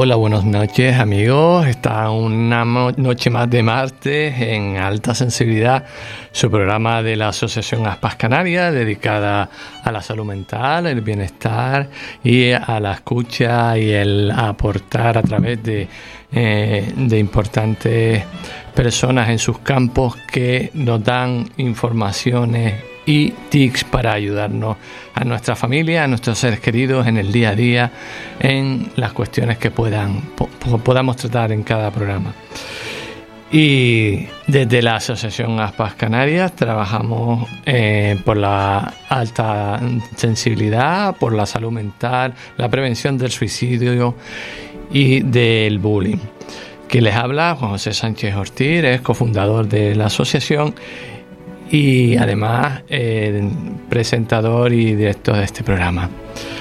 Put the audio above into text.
Hola, buenas noches amigos. Está una noche más de martes en Alta Sensibilidad, su programa de la Asociación Aspas Canarias dedicada a la salud mental, el bienestar y a la escucha y el aportar a través de importantes personas en sus campos que nos dan informaciones y tips para ayudarnos a nuestra familia, a nuestros seres queridos en el día a día, en las cuestiones que podamos tratar en cada programa. Y desde la Asociación Aspas Canarias trabajamos por la alta sensibilidad, por la salud mental, la prevención del suicidio y del bullying. Quien les habla, Juan José Sánchez Ortiz, es cofundador de la asociación y además presentador y director de este programa.